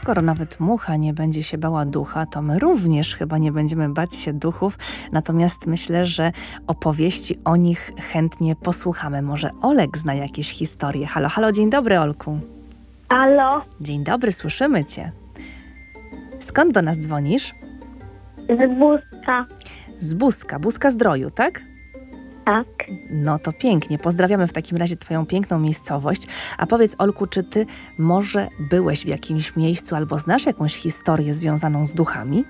skoro nawet mucha nie będzie się bała ducha, to my również chyba nie będziemy bać się duchów. Natomiast myślę, że opowieści o nich chętnie posłuchamy. Może Olek zna jakieś historie. Halo, halo, dzień dobry, Olku. Halo, Dzień dobry, słyszymy cię. Skąd do nas dzwonisz? z Buzka. Z Buzka, Buzka-Zdroju, tak? Tak. No to pięknie. Pozdrawiamy w takim razie twoją piękną miejscowość. A powiedz, Olku, czy ty może byłeś w jakimś miejscu albo znasz jakąś historię związaną z duchami?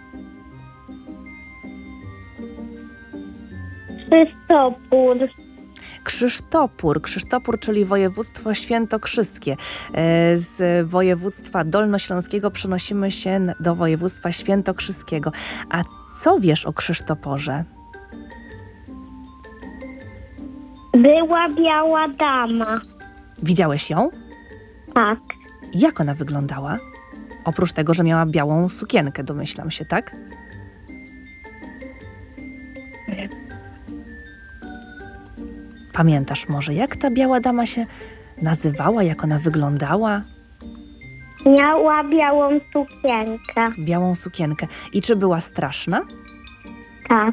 Krzysztopór. Krzysztopór, czyli województwo świętokrzyskie. Z województwa dolnośląskiego przenosimy się do województwa świętokrzyskiego. A co wiesz o Krzysztoporze? Była biała dama. Widziałeś ją? Tak. Jak ona wyglądała? Oprócz tego, że miała białą sukienkę, domyślam się, tak? Pamiętasz może, jak ta biała dama się nazywała, jak ona wyglądała? Miała białą sukienkę. Białą sukienkę. I czy była straszna? Tak.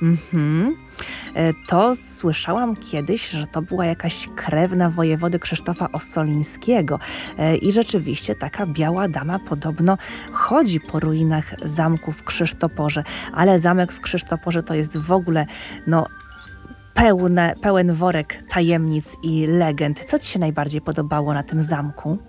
To słyszałam kiedyś, że to była jakaś krewna wojewody Krzysztofa Ossolińskiego. I rzeczywiście taka biała dama podobno chodzi po ruinach zamku w Krzysztoporze. Ale zamek w Krzysztoporze to jest w ogóle pełen worek tajemnic i legend. Co ci się najbardziej podobało na tym zamku?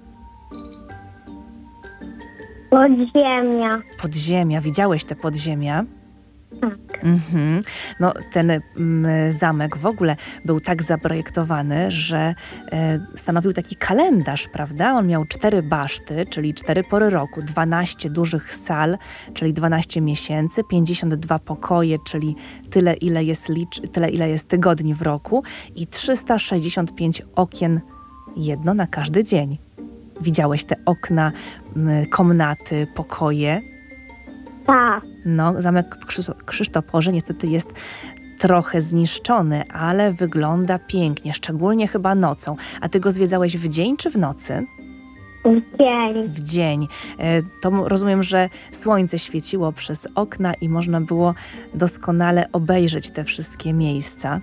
Podziemia. Podziemia. Widziałeś te podziemia? Tak. No, ten zamek w ogóle był tak zaprojektowany, że stanowił taki kalendarz, prawda? On miał 4 baszty, czyli 4 pory roku, 12 dużych sal, czyli 12 miesięcy, 52 pokoje, czyli tyle, ile jest tygodni w roku i 365 okien, jedno na każdy dzień. Widziałeś te okna, komnaty, pokoje? Tak. No, zamek w Krzysztoporze niestety jest trochę zniszczony, ale wygląda pięknie, szczególnie chyba nocą. A ty go zwiedzałeś w dzień czy w nocy? Dzień. W dzień. To rozumiem, że słońce świeciło przez okna i można było doskonale obejrzeć te wszystkie miejsca.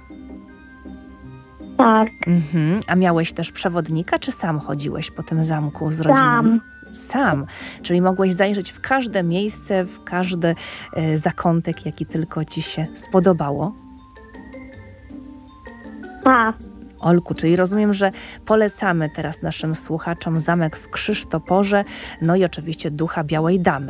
Tak. A miałeś też przewodnika, czy sam chodziłeś po tym zamku z rodziną? Sam, czyli mogłeś zajrzeć w każde miejsce, w każdy zakątek, jaki tylko ci się spodobało. Tak. Olku, czyli rozumiem, że polecamy teraz naszym słuchaczom zamek w Krzysztoporze, no i oczywiście ducha Białej Damy.